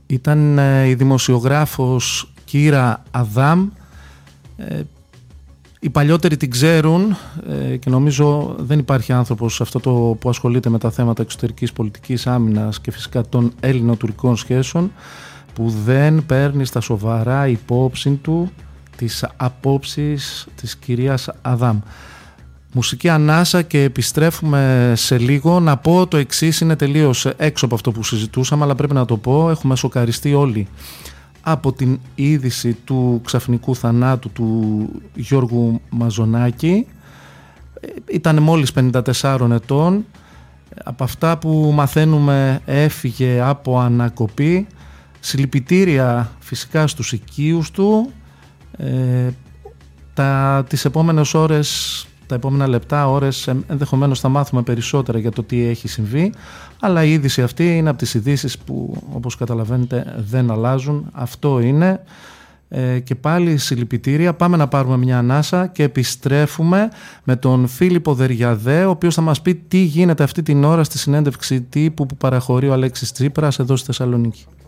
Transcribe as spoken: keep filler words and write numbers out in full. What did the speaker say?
Ήταν η δημοσιογράφος Κύρα Αδάμ. Οι παλιότεροι την ξέρουν και νομίζω δεν υπάρχει άνθρωπος αυτό το που ασχολείται με τα θέματα εξωτερικής πολιτικής, άμυνας και φυσικά των ελληνοτουρκικών σχέσεων που δεν παίρνει στα σοβαρά υπόψη του τις απόψεις της κυρίας Αδάμ. Μουσική ανάσα και επιστρέφουμε σε λίγο. Να πω το εξής, είναι τελείως έξω από αυτό που συζητούσαμε, αλλά πρέπει να το πω, έχουμε σοκαριστεί όλοι από την είδηση του ξαφνικού θανάτου του Γιώργου Μαζονάκη. Ήταν μόλις πενήντα τεσσάρων ετών. Από αυτά που μαθαίνουμε έφυγε από ανακοπή. Συλληπιτήρια φυσικά στους οικείους του. Ε, τα, τις επόμενες ώρες, τα επόμενα λεπτά, ώρες, ενδεχομένως θα μάθουμε περισσότερα για το τι έχει συμβεί, αλλά η είδηση αυτή είναι από τις ειδήσεις που, όπως καταλαβαίνετε, δεν αλλάζουν. Αυτό είναι. Ε, και πάλι συλληπιτήρια. Πάμε να πάρουμε μια ανάσα και επιστρέφουμε με τον Φίλιππο Δεριαδέ, ο οποίος θα μας πει τι γίνεται αυτή την ώρα στη συνέντευξη τύπου που παραχωρεί ο Αλέξης Τσίπρας εδώ στη Θεσσαλονίκη.